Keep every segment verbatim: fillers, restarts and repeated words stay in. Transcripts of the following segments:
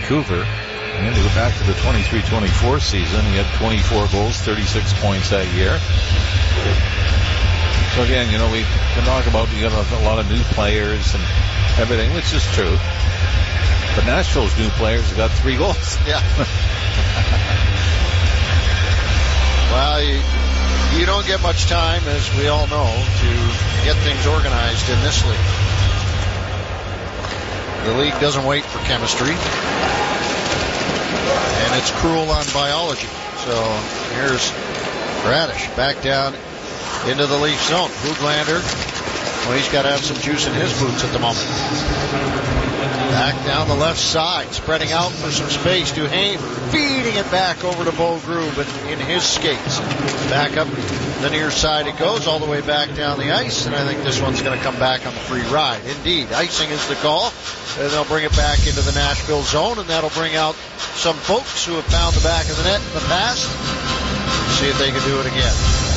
Vancouver. And to go back to the twenty-three twenty-four season, he had twenty-four goals, thirty-six points that year. So again, you know, we can talk about you got a lot of new players and everything, which is true. But Nashville's new players have got three goals. Yeah. Well, you, you don't get much time, as we all know, to get things organized in this league. The league doesn't wait for chemistry, and it's cruel on biology. So here's Radish back down into the Leaf zone. Höglander, well, he's got to have some juice in his boots at the moment. Back down the left side, spreading out for some space. Duhaime feeding it back over to Bo Groove in his skates. Back up the near side it goes, all the way back down the ice, and I think this one's going to come back on the free ride. Indeed, icing is the call, and they'll bring it back into the Nashville zone, and that'll bring out some folks who have found the back of the net in the past. See if they can do it again.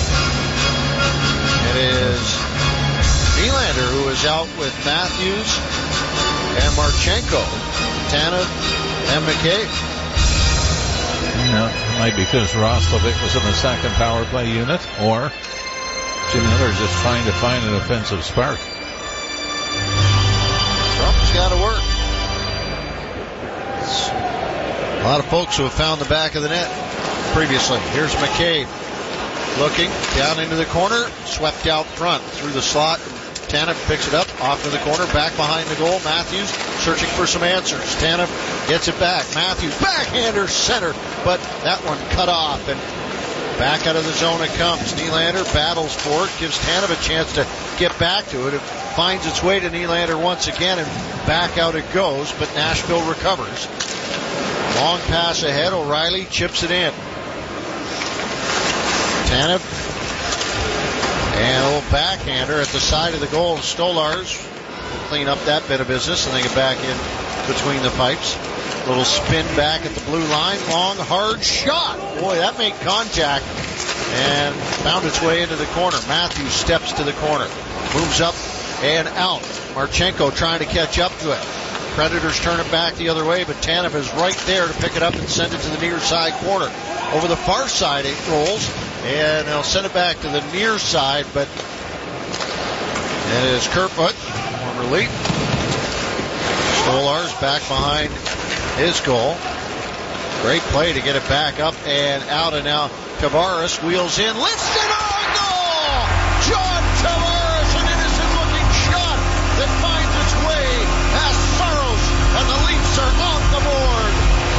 It is Nylander who is out with Matthews and Marchenko, Tanev, and McCabe. Yeah, it might be because Roslovic was in the second power play unit, or Jim Miller just trying to find an offensive spark. Something's got to work. A lot of folks who have found the back of the net previously. Here's McCabe looking down into the corner, swept out front through the slot. Tanev picks it up off to the corner, back behind the goal. Matthews searching for some answers. Tanev gets it back. Matthews backhander center, but that one cut off, and back out of the zone it comes. Nylander battles for it, gives Tanev a chance to get back to it. It finds its way to Nylander once again, and back out it goes, but Nashville recovers. Long pass ahead. O'Reilly chips it in. Tanev. And a little backhander at the side of the goal. Stolarz will clean up that bit of business and then get back in between the pipes. A little spin back at the blue line. Long, hard shot. Boy, that made contact and found its way into the corner. Matthews steps to the corner. Moves up and out. Marchenko trying to catch up to it. Predators turn it back the other way, but Tanev is right there to pick it up and send it to the near side corner. Over the far side it rolls, and they'll send it back to the near side, but it is Kerfoot on relief. Stolarz back behind his goal. Great play to get it back up and out, and now Tavares wheels in, lifts it on goal! John Tavares, an innocent-looking shot that finds its way past Saros, and the Leafs are off the board.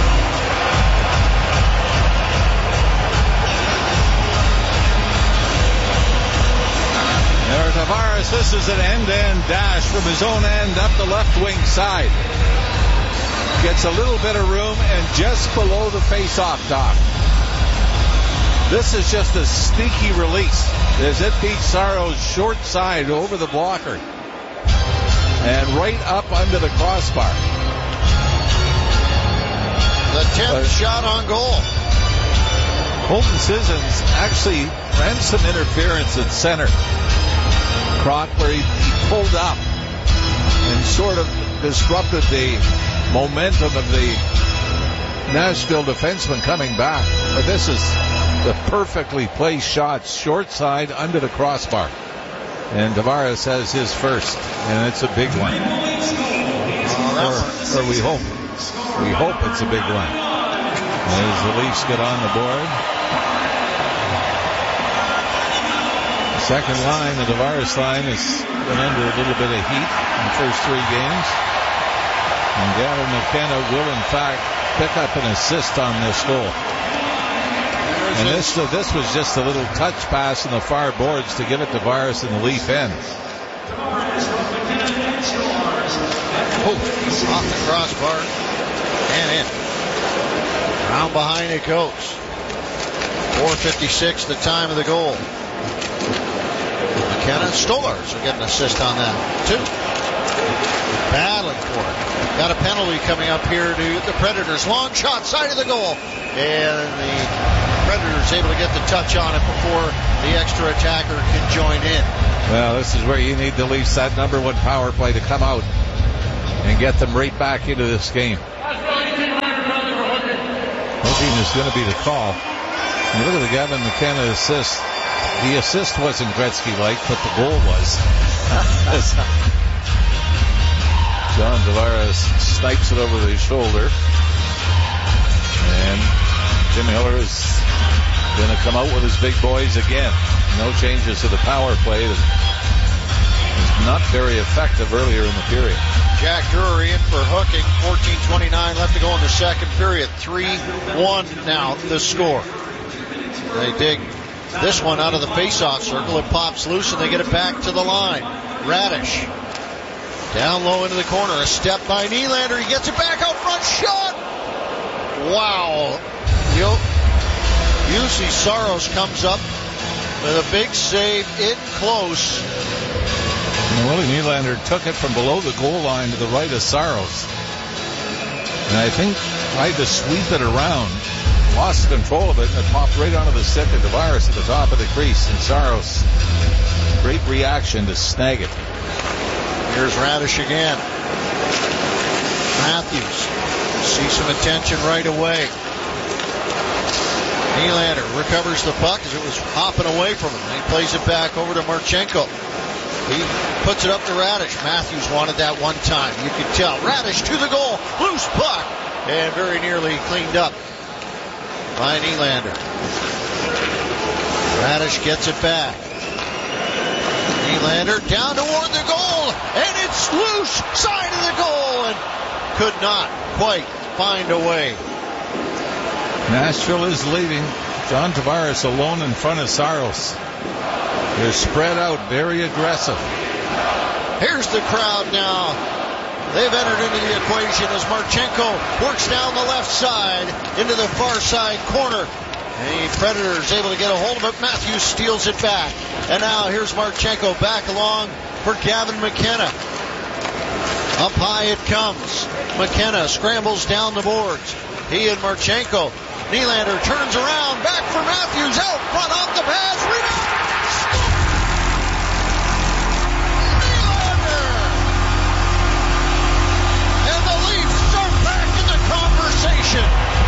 There, Tavares, this is an end-to-end dash from his own end up the left wing side. Gets a little bit of room and just below the face-off dock. This is just a sneaky release as it beats Saros short side over the blocker and right up under the crossbar. The tenth uh, shot on goal. Colton Sissons actually ran some interference at center. Croc, where he, he pulled up and sort of disrupted the momentum of the Nashville defenseman coming back. But this is the perfectly placed shot, short side under the crossbar. And Tavares has his first, and it's a big one. Or, or we hope. We hope it's a big one. As the Leafs get on the board. The second line, the Tavares line, has been under a little bit of heat in the first three games. And Gavin McKenna will, in fact, pick up an assist on this goal. And this uh, this was just a little touch pass in the far boards to give it to Tavares in the Leaf end. Oh, off the crossbar and in. Round behind it goes. four fifty-six, the time of the goal. McKenna and Stolarz will get an assist on that, too. Battling for it. Got a penalty coming up here to the Predators. Long shot, side of the goal. And the Predators able to get the touch on it before the extra attacker can join in. Well, this is where you need the Leafs, that number one power play, to come out and get them right back into this game. fifteen is going to be the call. You look at the Gavin McKenna assist. The assist wasn't Gretzky-like, but the goal was. John Tavares snipes it over his shoulder. And Jim Miller is going to come out with his big boys again. No changes to the power play. It was not very effective earlier in the period. Jack Drury in for hooking. fourteen twenty-nine left to go in the second period. three one now the score. They dig this one out of the faceoff circle. It pops loose and they get it back to the line. Radish down low into the corner. A step by Nylander. He gets it back out front. Shot. Wow. U C Saros comes up with a big save in close. And Willie Nylander took it from below the goal line to the right of Saros. And I think tried to sweep it around. Lost control of it and it popped right onto the stick of Tavares at the top of the crease. And Saros, great reaction to snag it. Here's Radish again. Matthews. See some attention right away. Nylander recovers the puck as it was hopping away from him. And he plays it back over to Marchenko. He puts it up to Radish. Matthews wanted that one time. You could tell. Radish to the goal. Loose puck. And very nearly cleaned up by Nylander. Radish gets it back. Nylander down toward the goal. And it's loose. Side of the goal. And could not quite find a way. Nashville is leading. John Tavares alone in front of Saros. They're spread out, very aggressive. Here's the crowd now. They've entered into the equation as Marchenko works down the left side into the far side corner. The Predators able to get a hold of it. Matthews steals it back. And now here's Marchenko back along for Gavin McKenna. Up high it comes. McKenna scrambles down the boards. He and Marchenko. Nylander turns around. Back for Matthews. Out front off the pass. Rebound. Nylander. And the Leafs are back in the conversation.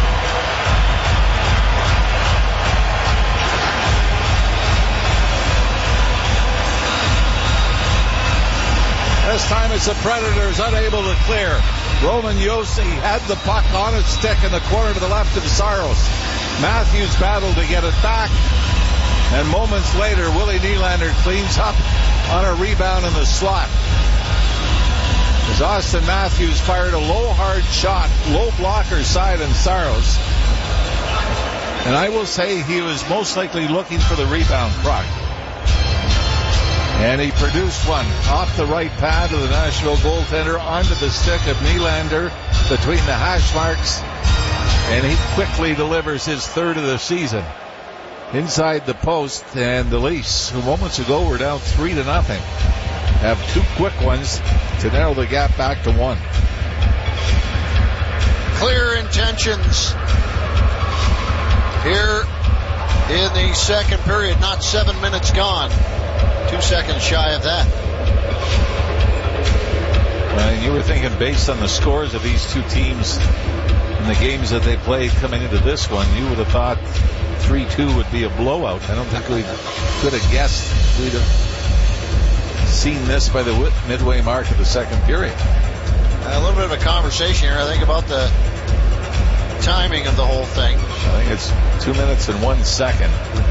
This time it's the Predators unable to clear. Roman Josi had the puck on its stick in the corner to the left of Saros. Matthews battled to get it back. And moments later, Willie Nylander cleans up on a rebound in the slot. As Austin Matthews fired a low, hard shot, low blocker side on Saros. And I will say he was most likely looking for the rebound puck. And he produced one off the right pad of the Nashville goaltender onto the stick of Nylander between the hash marks. And he quickly delivers his third of the season inside the post. And the Leafs, who moments ago were down three to nothing, have two quick ones to narrow the gap back to one. Clear intentions here in the second period. Not seven minutes gone. Two seconds shy of that. Well, you were thinking based on the scores of these two teams in the games that they played coming into this one, you would have thought three two would be a blowout. I don't think we could have guessed we'd have seen this by the midway mark of the second period. A little bit of a conversation here, I think, about the timing of the whole thing. I think it's two minutes and one second.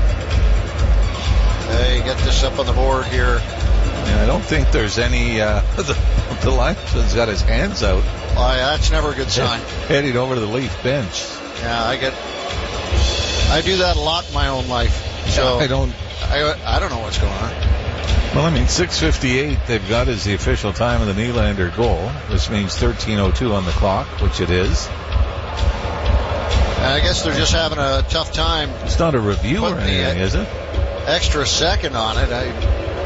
They get this up on the board here. And I don't think there's any, uh, the, the linesman's got his hands out. Oh, yeah, that's never a good sign. Heading over to the Leaf bench. Yeah, I get, I do that a lot in my own life. So I don't, I, I don't know what's going on. Well, I mean, six fifty-eight they've got is the official time of the Nylander goal. This means thirteen oh two on the clock, which it is. I guess they're just having a tough time. It's not a review or anything, is it? Extra second on it. I,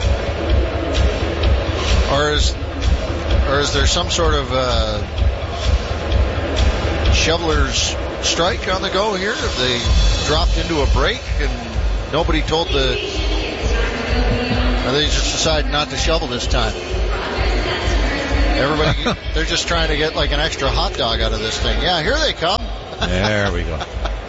or is or is there some sort of uh, shoveler's strike on the go here? Have they dropped into a break and nobody told the... Or they just decided not to shovel this time? Everybody, they're just trying to get like an extra hot dog out of this thing. Yeah, here they come. There we go.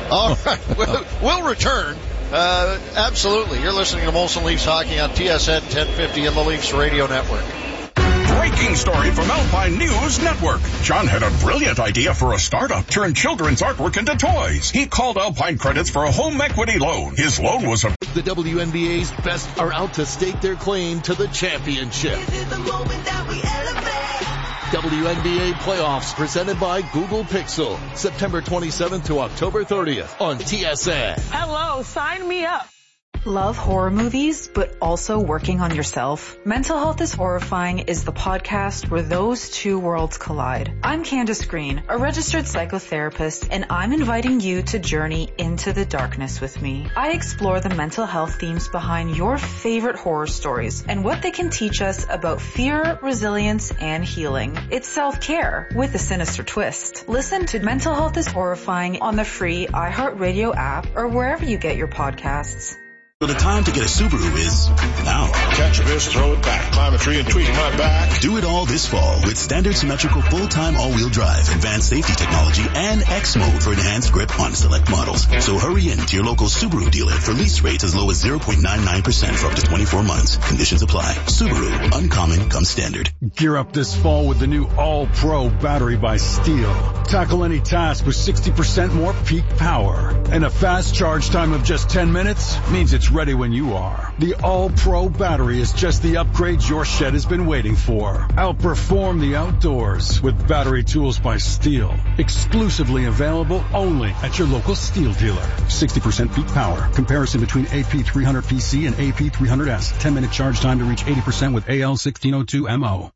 All right, we'll, we'll return. Uh, absolutely. You're listening to Molson Leafs Hockey on T S N ten fifty and the Leafs Radio Network. Breaking story from Alpine News Network. John had a brilliant idea for a startup. Turn children's artwork into toys. He called Alpine Credits for a home equity loan. His loan was a... The W N B A's best are out to stake their claim to the championship. Is it the moment that we elevate? W N B A playoffs presented by Google Pixel. September twenty-seventh to October thirtieth on T S N. Hello, sign me up. Love horror movies, but also working on yourself? Mental Health is Horrifying is the podcast where those two worlds collide. I'm Candace Green, a registered psychotherapist, and I'm inviting you to journey into the darkness with me. I explore the mental health themes behind your favorite horror stories and what they can teach us about fear, resilience, and healing. It's self-care with a sinister twist. Listen to Mental Health is Horrifying on the free iHeartRadio app or wherever you get your podcasts. So the time to get a Subaru is now. Catch this, throw it back, climb a tree and tweak my back. Do it all this fall with standard symmetrical full-time all-wheel drive, advanced safety technology, and X mode for enhanced grip on select models. So hurry in to your local Subaru dealer for lease rates as low as zero point nine nine percent for up to twenty-four months. Conditions apply. Subaru, uncommon comes standard. Gear up this fall with the new All-Pro battery by Steel. Tackle any task with sixty percent more peak power. And a fast charge time of just ten minutes means it's ready when you are. The All-Pro battery is just the upgrade your shed has been waiting for. Outperform the outdoors with battery tools by Steel. Exclusively available only at your local Steel dealer. sixty percent peak power. Comparison between A P three hundred P C and A P three hundred S. ten minute charge time to reach eighty percent with A L sixteen oh two M O.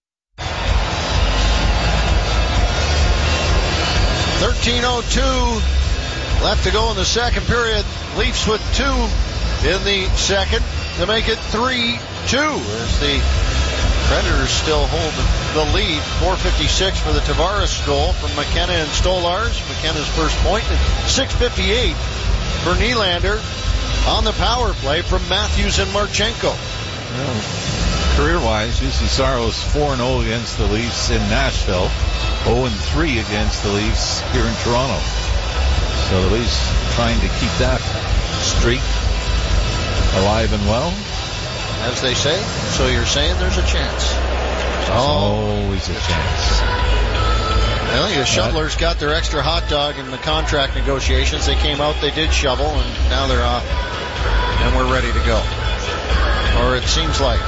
thirteen oh two left to go in the second period. Leafs with two in the second to make it three two as the Predators still hold the lead. four fifty-six for the Tavares goal from McKenna and Stolarz. McKenna's first point, and six fifty-eight for Nylander on the power play from Matthews and Marchenko. Well, career-wise, U C Saros four and oh against the Leafs in Nashville, oh and three against the Leafs here in Toronto. So the Leafs trying to keep that streak alive and well. As they say, so you're saying there's a chance. There's always a chance. I think the Shovelers got their extra hot dog in the contract negotiations. They came out, they did shovel, and now they're off, and we're ready to go. Or it seems like.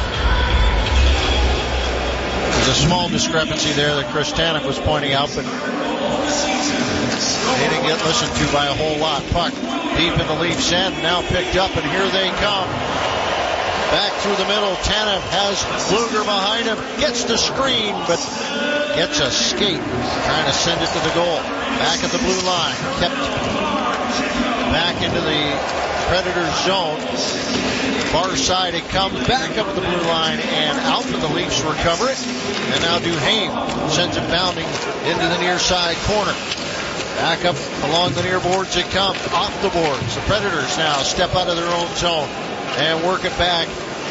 There's a small discrepancy there that Chris Tanev was pointing out, but they didn't get listened to by a whole lot. Puck deep in the Leafs' end, now picked up, and here they come. Back through the middle, Tanev has Blueger behind him, gets the screen, but gets a skate, trying to send it to the goal. Back at the blue line, kept back into the Predators' zone. Far side, it comes back up the blue line and out, and the Leafs recover it. And now Duhaime sends it bounding into the near side corner. Back up along the near boards it comes, off the boards. The Predators now step out of their own zone and work it back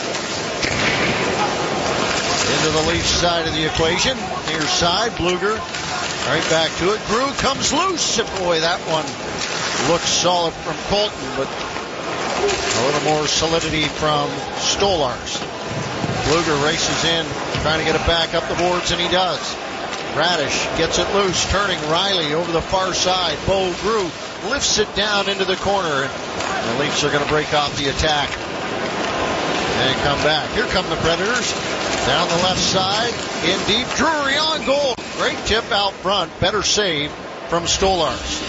into the Leafs side of the equation. Near side, Blueger right back to it. Grew comes loose, and boy, that one looks solid from Colton, but a little more solidity from Stolarz. Blueger races in, trying to get it back up the boards, and he does. Radish gets it loose, turning Riley over the far side. Bo Grew lifts it down into the corner, and the Leafs are going to break off the attack and come back. Here come the Predators down the left side, in deep. Drury on goal. Great tip out front. Better save from Stolarz.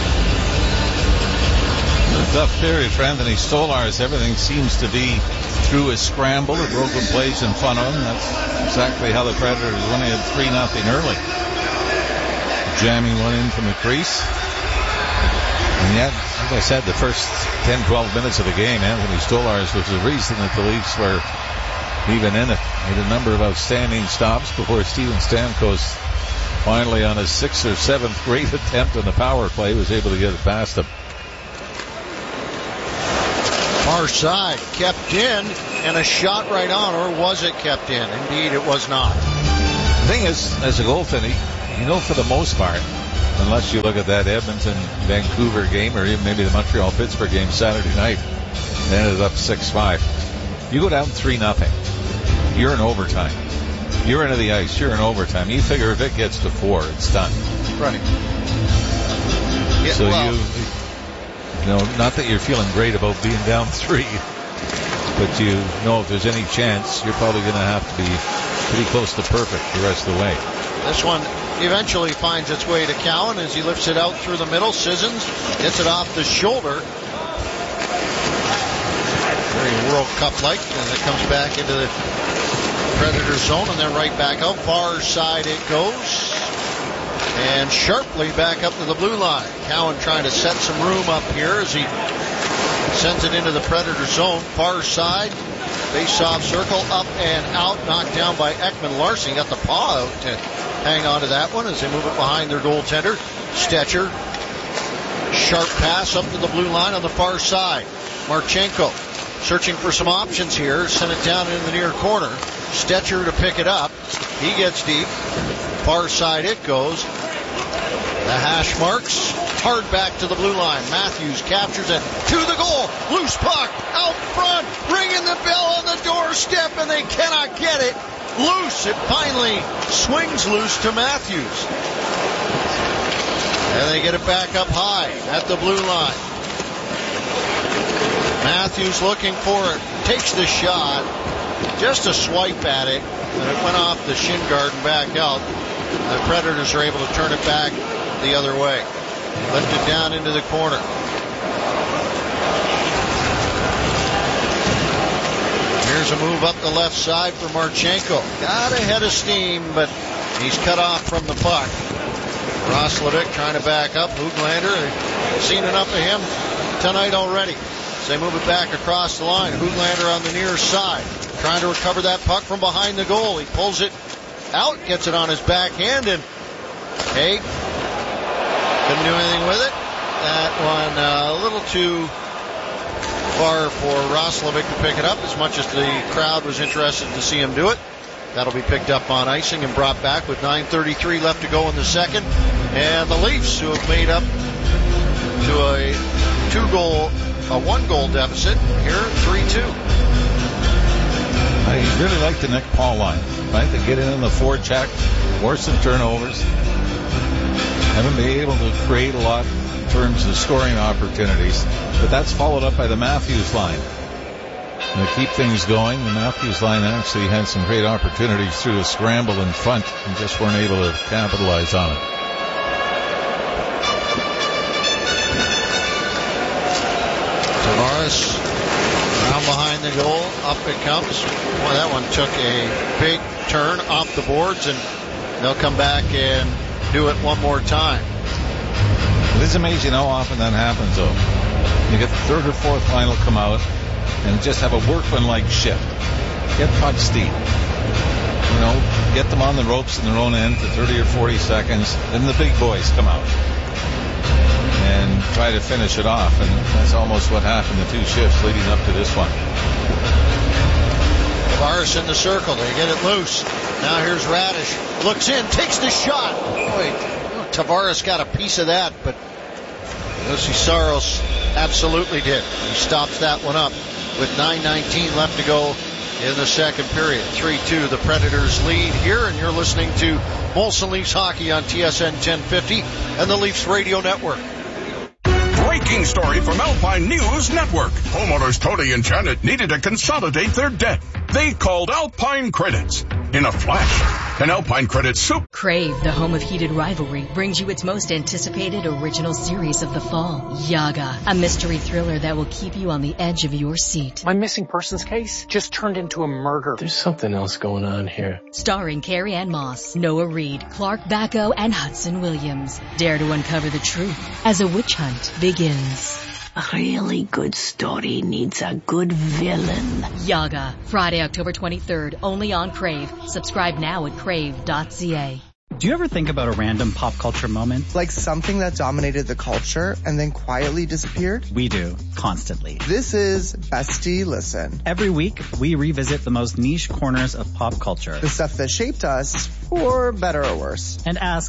A tough period for Anthony Stolarz. Everything seems to be through a scramble or broken plays in front of him. That's exactly how the Predators won. They had three nothing early. Jamming one in from the crease. And yet, as I said, the first ten, twelve minutes of the game, Anthony Stolarz was the reason that the Leafs were even in it. Made a number of outstanding stops before Steven Stamkos finally, on his sixth or seventh great attempt on the power play, was able to get it past him. Far side, kept in, and a shot right on, or was it kept in? Indeed, it was not. The thing is, as a goaltender, you know, for the most part, unless you look at that Edmonton-Vancouver game or even maybe the Montreal-Pittsburgh game Saturday night. They ended up six five. You go down three nothing. You're in overtime. You're into the ice. You're in overtime. You figure if it gets to four, it's done. Right. Yeah, so well, you, you know, not that you're feeling great about being down three, but you know if there's any chance, you're probably going to have to be pretty close to perfect the rest of the way. This one eventually finds its way to Cowan as he lifts it out through the middle. Sissons gets it off the shoulder. Very World Cup-like, and it comes back into the Predator zone and then right back out. Far side it goes. And sharply back up to the blue line. Cowan trying to set some room up here as he sends it into the Predator zone. Far side. Face-off circle, up and out. Knocked down by Ekman Larson. Got the paw out to hang on to that one as they move it behind their goaltender. Stetcher. Sharp pass up to the blue line on the far side. Marchenko searching for some options here. Send it down in the near corner. Stetcher to pick it up. He gets deep. Far side it goes. The hash marks. Hard back to the blue line. Matthews captures it to the goal. Loose puck out front. Ringing the bell on the doorstep, and they cannot get it loose. It finally swings loose to Matthews. And they get it back up high at the blue line. Matthews looking for it. Takes the shot. Just a swipe at it. And it went off the shin guard and back out. The Predators are able to turn it back the other way. Lift it down into the corner. Here's a move up the left side for Marchenko. Got a head of steam, but he's cut off from the puck. Roslovic trying to back up. Hooglander, they've seen enough of him tonight already. So they move it back across the line. Hooglander on the near side. Trying to recover that puck from behind the goal. He pulls it out, gets it on his backhand, and Haig couldn't do anything with it. That one uh, a little too far for Roslovic to pick it up, as much as the crowd was interested to see him do it. That'll be picked up on icing and brought back with nine thirty-three left to go in the second. And the Leafs, who have made up to a two-goal, a one-goal deficit here, three two. I really like the Nick Paul line. Right? They get in the forecheck, force some turnovers. Haven't been able to create a lot in terms of scoring opportunities, but that's followed up by the Matthews line. And to keep things going, the Matthews line actually had some great opportunities through a scramble in front and just weren't able to capitalize on it. Tavares around behind the goal, up it comes. Boy, that one took a big turn off the boards, and they'll come back and do it one more time. It is amazing how often that happens, though. You get the third or fourth line will come out and just have a workman-like shift. Get pucks deep. You know, get them on the ropes in their own end for thirty or forty seconds. Then the big boys come out and try to finish it off. And that's almost what happened the two shifts leading up to this one. Tavares in the circle. They get it loose. Now here's Radish. Looks in, takes the shot. Boy, Tavares got a piece of that, but Jussi Saros absolutely did. He stops that one up with nine nineteen left to go in the second period. three two, the Predators lead here, and you're listening to Molson Leafs Hockey on T S N ten fifty and the Leafs Radio Network. Breaking story from Alpine News Network. Homeowners Tony and Janet needed to consolidate their debt. They called Alpine Credits. In a flash, an Alpine Credit soup. Crave, the home of heated rivalry, brings you its most anticipated original series of the fall, Yaga, a mystery thriller that will keep you on the edge of your seat. My missing persons case just turned into a murder. There's something else going on here. Starring Carrie Ann Moss, Noah Reid, Clark Bacco, and Hudson Williams. Dare to uncover the truth as a witch hunt begins. A really good story needs a good villain. Yaga, Friday, October twenty-third, only on Crave. Subscribe now at crave dot c a. Do you ever think about a random pop culture moment? Like something that dominated the culture and then quietly disappeared? We do, constantly. This is Bestie Listen. Every week, we revisit the most niche corners of pop culture. The stuff that shaped us, for better or worse. And ask,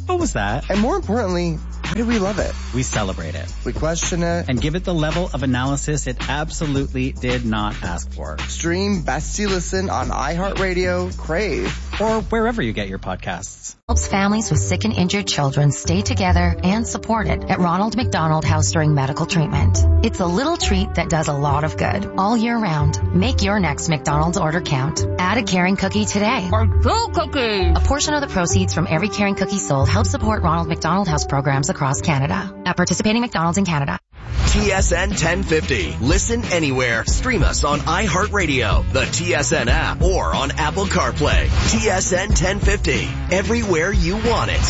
What was that? And more importantly, why do we love it? We celebrate it. We question it. And give it the level of analysis it absolutely did not ask for. Stream Bestie Listen on iHeartRadio, Crave, or wherever you get your podcasts. Helps families with sick and injured children stay together and supported at Ronald McDonald House during medical treatment. It's a little treat that does a lot of good all year round. Make your next McDonald's order count. Add a caring cookie today. Or two cookies. A portion of the proceeds from every caring cookie sold helps support Ronald McDonald House programs across Canada. At participating McDonald's in Canada. T S N ten fifty. Listen anywhere. Stream us on iHeartRadio, the T S N app, or on Apple CarPlay. T S N ten fifty. Everywhere you want it.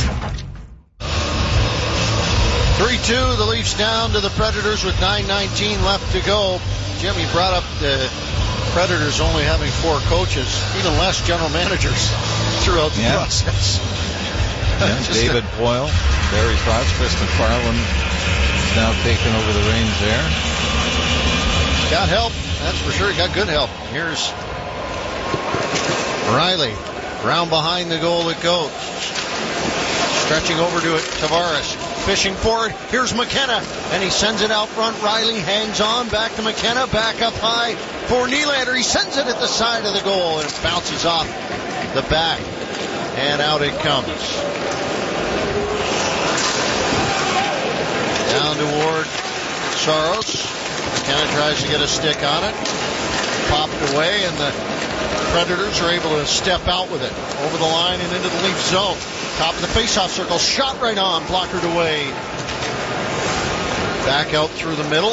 three two, the Leafs down to the Predators with nine nineteen left to go. Jimmy brought up the Predators only having four coaches, even less general managers throughout the yeah. process. Yeah, David a, Boyle, Barry Trotz, Chris McFarland now taking over the reins there. Got help, that's for sure. He got good help. Here's Riley. Round behind the goal it goes. Stretching over to it, Tavares. Fishing for it. Here's McKenna. And he sends it out front. Riley hangs on. Back to McKenna. Back up high for Nylander. He sends it at the side of the goal. And it bounces off the back. And out it comes. Down toward Saros. McKenna tries to get a stick on it. Popped away, and the Predators are able to step out with it. Over the line and into the Leaf zone. Top of the faceoff circle. Shot right on. Blockered away. Back out through the middle.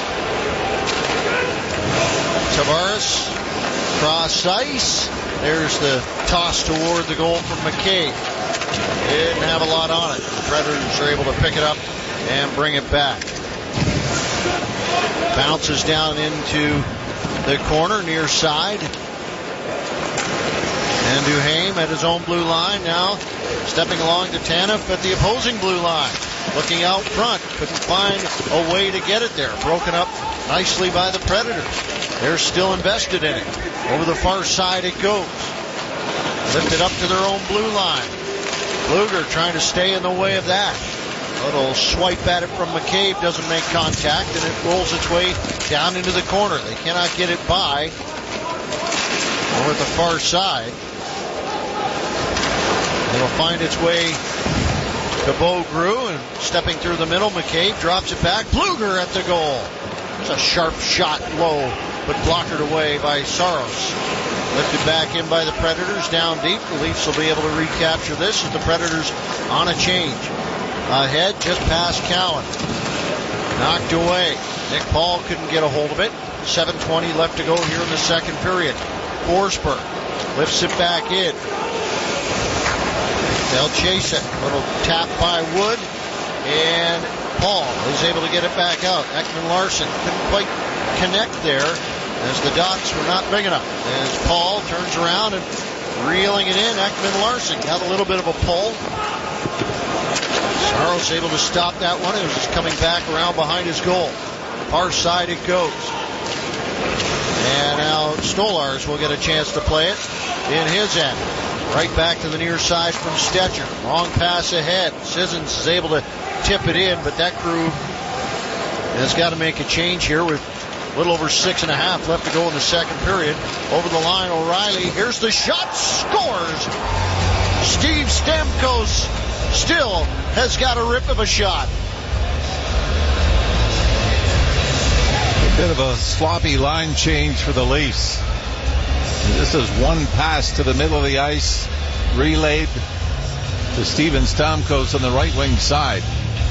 Tavares. Cross ice. There's the toss toward the goal from McCabe. Didn't have a lot on it. The Predators are able to pick it up and bring it back. Bounces down into the corner near side. And Duhaime at his own blue line now. Stepping along to Tanev at the opposing blue line. Looking out front. Couldn't find a way to get it there. Broken up nicely by the Predators. They're still invested in it. Over the far side it goes. Lifted up to their own blue line. Blueger trying to stay in the way of that. Little swipe at it from McCabe, doesn't make contact, and it rolls its way down into the corner. They cannot get it by. Over at the far side. It'll find its way to Bogru, and stepping through the middle, McCabe drops it back. Blueger at the goal. It's a sharp shot low, but blockered away by Saros. Lifted back in by the Predators, down deep. The Leafs will be able to recapture this as the Predators on a change. Ahead, just past Cowan. Knocked away. Nick Paul couldn't get a hold of it. seven twenty left to go here in the second period. Forsberg lifts it back in. They'll chase it. Little tap by Wood. And Paul is able to get it back out. Ekman Larson couldn't quite connect there as the docks were not big enough. As Paul turns around and reeling it in, Ekman Larson got a little bit of a pull. Saros able to stop that one. It was just coming back around behind his goal. Far side it goes. And now Stolars will get a chance to play it in his end. Right back to the near side from Stetcher. Long pass ahead. Sissons is able to tip it in, but that crew has got to make a change here with a little over six and a half left to go in the second period. Over the line, O'Reilly. Here's the shot. Scores! Steve Stamkos still has got a rip of a shot. A bit of a sloppy line change for the Leafs. This is one pass to the middle of the ice, relayed to Steven Stamkos on the right wing side.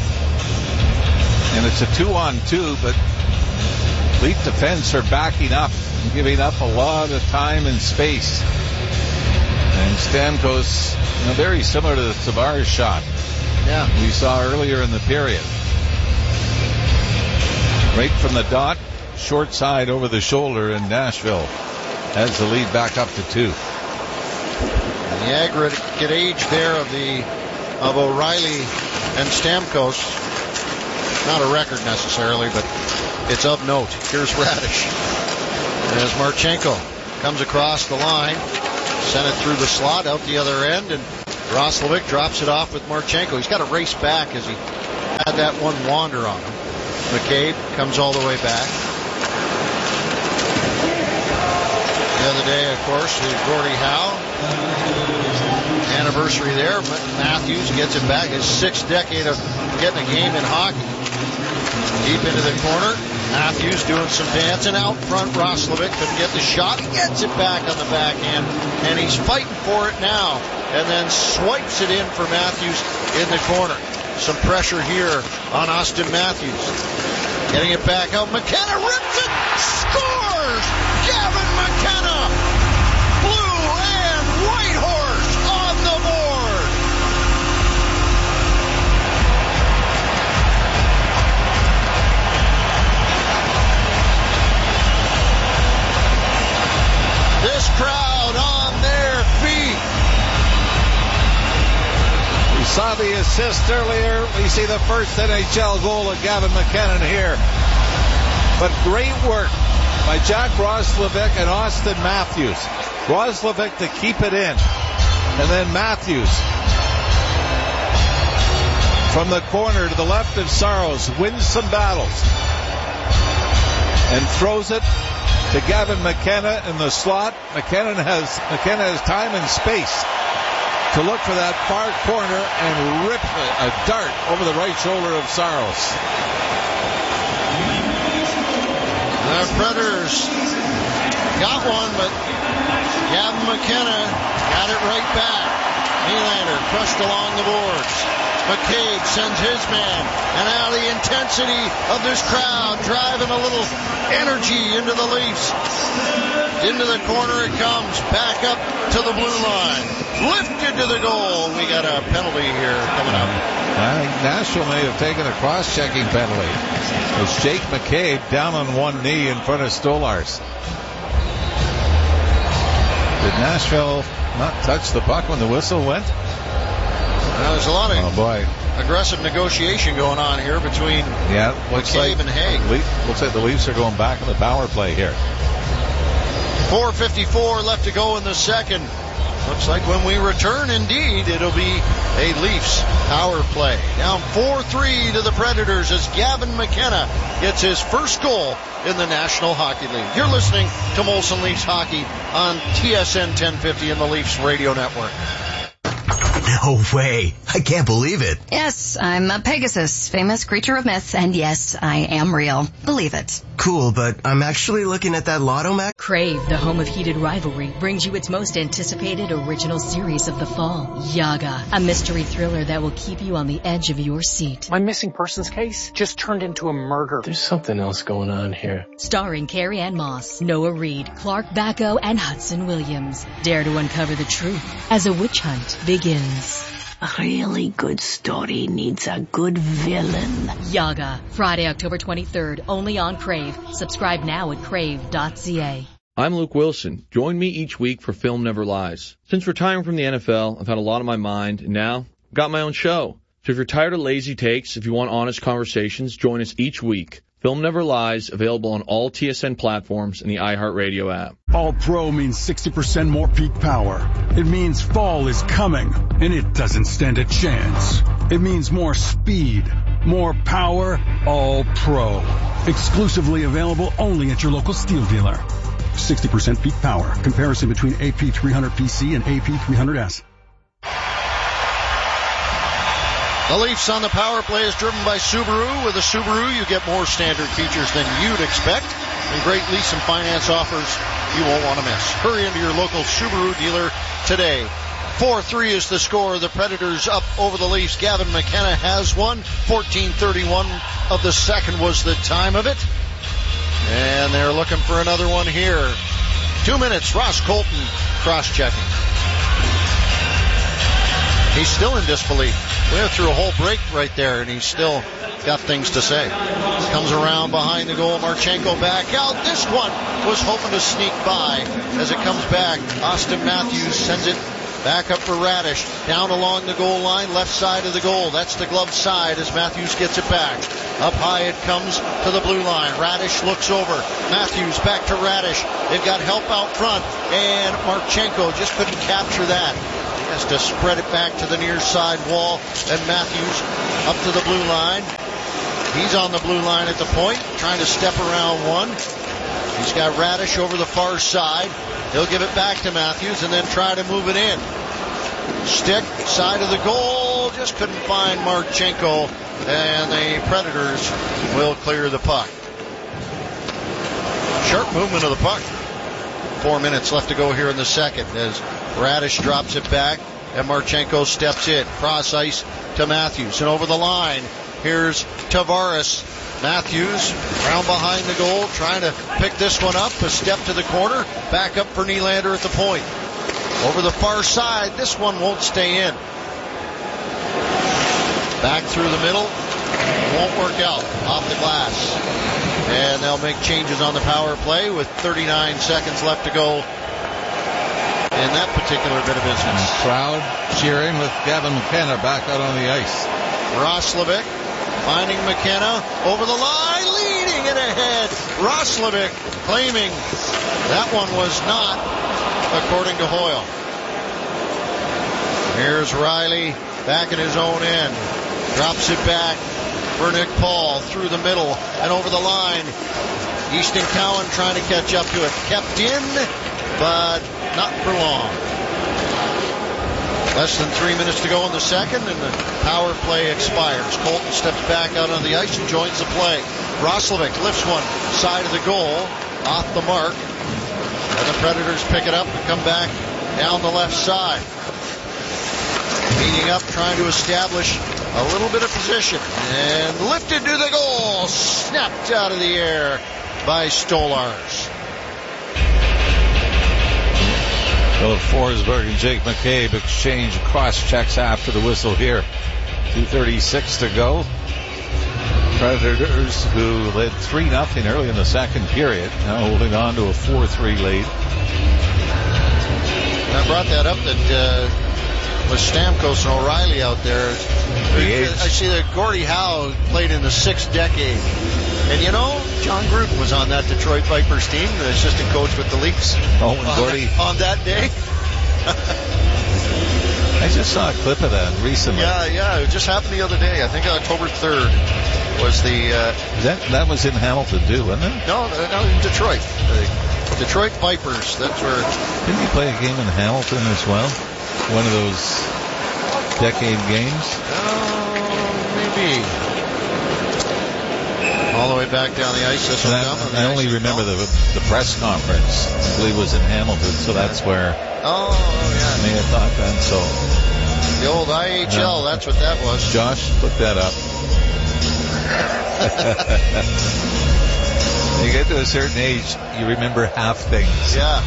And it's a two on two, but Leaf defense are backing up and giving up a lot of time and space. And Stamkos, you know, very similar to the Tavares shot yeah. we saw earlier in the period. Right from the dot, short side over the shoulder, and Nashville has the lead back up to two. And the aggregate age there of the of O'Reilly and Stamkos, not a record necessarily, but it's of note. Here's Radish. As Marchenko comes across the line, sent it through the slot out the other end, and Roslovic drops it off with Marchenko. He's got to race back as he had that one wander on him. McCabe comes all the way back. The other day, of course, is Gordie Howe. Anniversary there. Matthews gets it back. His sixth decade of getting a game in hockey. Deep into the corner. Matthews doing some dancing out front. Roslovic couldn't get the shot. He gets it back on the backhand, and he's fighting for it now. And then swipes it in for Matthews in the corner. Some pressure here on Austin Matthews. Getting it back out. McKenna rips it. Scores! Gavin McKenna! Blue and White Horse on the board! This crowd on their feet. We saw the assist earlier. We see the first N H L goal of Gavin McKinnon here. But great work by Jack Roslovic and Austin Matthews. Roslovic to keep it in. And then Matthews from the corner to the left of Saros wins some battles and throws it to Gavin McKenna in the slot. McKenna has McKenna has time and space to look for that far corner and rip a dart over the right shoulder of Saros. The Predators got one, but Gavin McKenna got it right back. Nylander crushed along the boards. McCabe sends his man, and now the intensity of this crowd driving a little energy into the Leafs. Into the corner it comes, back up to the blue line, lifted to the goal. We got a penalty here coming up. I think Nashville may have taken a cross-checking penalty. It's Jake McCabe down on one knee in front of Stolarz. Did Nashville not touch the puck when the whistle went? Well, there's a lot of oh boy. aggressive negotiation going on here between yeah, looks McCabe like, and Haig. Le- looks like the Leafs are going back in the power play here. four fifty-four left to go in the second. Looks like when we return, indeed, it'll be a Leafs power play. Down four three to the Predators as Gavin McKenna gets his first goal in the National Hockey League. You're listening to Molson Leafs Hockey on T S N ten fifty and the Leafs Radio Network. No way. I can't believe it. Yes, I'm a Pegasus, famous creature of myth, and yes, I am real. Believe it. Cool, but I'm actually looking at that Lotto Max. Crave, the home of heated rivalry, brings you its most anticipated original series of the fall, Yaga, a mystery thriller that will keep you on the edge of your seat. My missing persons case just turned into a murder. There's something else going on here. Starring Carrie Ann Moss, Noah Reid, Clark Bacco, and Hudson Williams. Dare to uncover the truth as a witch hunt begins. A really good story needs a good villain. Yaga, Friday, October twenty-third, only on Crave. Subscribe now at crave dot c a. I'm Luke Wilson. Join me each week for Film Never Lies. Since retiring from the N F L, I've had a lot on my mind, and now I've got my own show. So if you're tired of lazy takes, if you want honest conversations, join us each week. Film Never Lies, available on all T S N platforms and the iHeartRadio app. All Pro means sixty percent more peak power. It means fall is coming, and it doesn't stand a chance. It means more speed, more power, All Pro. Exclusively available only at your local steel dealer. sixty percent peak power. Comparison between A P three hundred P C and A P three hundred S. The Leafs on the power play is driven by Subaru. With a Subaru, you get more standard features than you'd expect, and great lease and finance offers you won't want to miss. Hurry into your local Subaru dealer today. four three is the score. The Predators up over the Leafs. Gavin McKenna has one. fourteen thirty-one of the second was the time of it. And they're looking for another one here. Two minutes. Ross Colton cross-checking. He's still in disbelief. We went through a whole break right there, and he's still got things to say. Comes around behind the goal. Marchenko back out. This one was hoping to sneak by. As it comes back, Austin Matthews sends it back up for Radish. Down along the goal line, left side of the goal. That's the glove side as Matthews gets it back. Up high it comes to the blue line. Radish looks over. Matthews back to Radish. They've got help out front, and Marchenko just couldn't capture that. Has to spread it back to the near side wall. And Matthews up to the blue line. He's on the blue line at the point, trying to step around one. He's got Radish over the far side. He'll give it back to Matthews and then try to move it in. Stick, side of the goal. Just couldn't find Marchenko. And the Predators will clear the puck. Sharp movement of the puck. Four minutes left to go here in the second as Radish drops it back and Marchenko steps in. Cross ice to Matthews and over the line. Here's Tavares. Matthews round behind the goal, trying to pick this one up. A step to the corner. Back up for Nylander at the point. Over the far side. This one won't stay in. Back through the middle. Won't work out. Off the glass. And they'll make changes on the power play with thirty-nine seconds left to go in that particular bit of business. And crowd cheering with Gavin McKenna back out on the ice. Roslovic finding McKenna over the line, leading it ahead. Roslovic claiming that one was not, according to Hoyle. Here's Riley back in his own end. Drops it back for Nick Paul through the middle and over the line. Easton Cowan trying to catch up to it. Kept in, but not for long. Less than three minutes to go in the second, and the power play expires. Colton steps back out on the ice and joins the play. Roslovic lifts one side of the goal, off the mark. And the Predators pick it up and come back down the left side. Beating up, trying to establish a little bit of position. And lifted to the goal. Snapped out of the air by Stolars. Philip Forsberg and Jake McCabe exchange cross checks after the whistle here. two thirty-six to go. Predators, who led three nothing early in the second period, now holding on to a four three lead. I brought that up that uh, with Stamkos and O'Reilly out there. I see that Gordie Howe played in the sixth decade. And you know, John Gruden was on that Detroit Vipers team, the assistant coach with the Leafs. Oh, and Gordie. On, on that day. I just saw a clip of that recently. Yeah, yeah, it just happened the other day. I think October third was the... Uh, that that was in Hamilton too, wasn't it? No, no, in Detroit. The Detroit Vipers, that's where... Didn't he play a game in Hamilton as well? One of those decade games? Oh, maybe. All the way back down the ice. This that, on I only remember the, the press conference. I believe it was in Hamilton, so that's where oh, yeah. I may have thought that. So the old I H L, no, that's what that was. Josh, look that up. You get to a certain age, you remember half things. Yeah.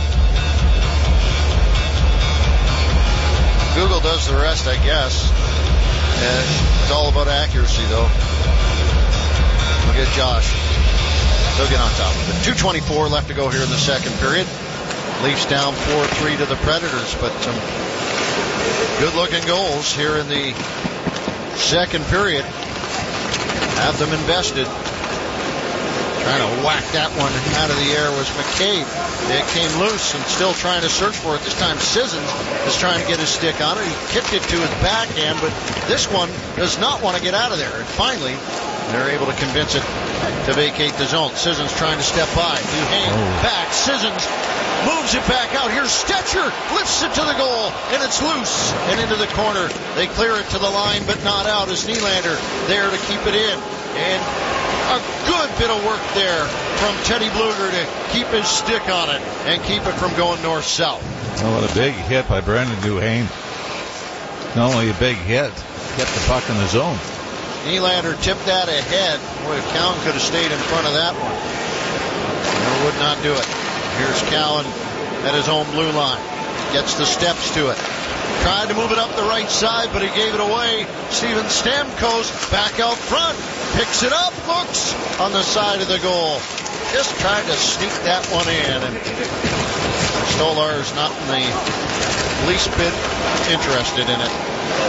Google does the rest, I guess. And it's all about accuracy, though. Look at Josh. He'll get on top of it. two twenty-four left to go here in the second period. Leafs down four three to the Predators, but some good-looking goals here in the second period. Have them invested. Trying to whack that one out of the air was McCabe. It came loose and still trying to search for it. This time Sissons is trying to get his stick on it. He kicked it to his backhand, but this one does not want to get out of there. And finally, they're able to convince it to vacate the zone. Sissons trying to step by. Duhane oh. back. Sissons moves it back out. Here's Stetcher. Lifts it to the goal, and it's loose and into the corner. They clear it to the line, but not out as Nylander there to keep it in. And a good bit of work there from Teddy Bluger to keep his stick on it and keep it from going north-south. Oh, what a big hit by Brendan Duhane. Not only a big hit, kept the puck in the zone. Nylander tipped that ahead. Boy, if Cowan could have stayed in front of that one. No, would not do it. Here's Cowan at his own blue line. Gets the steps to it. Tried to move it up the right side, but he gave it away. Steven Stamkos back out front. Picks it up, looks on the side of the goal. Just tried to sneak that one in. And Stolar's not in the least bit interested in it.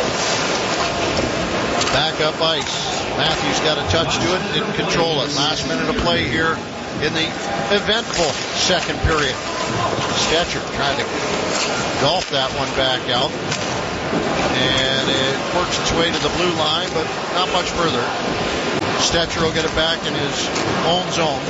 Back up ice. Matthews got a touch to it, didn't control it. Last minute of play here in the eventful second period. Stetcher tried to golf that one back out. And it works its way to the blue line, but not much further. Stetcher will get it back in his own zone.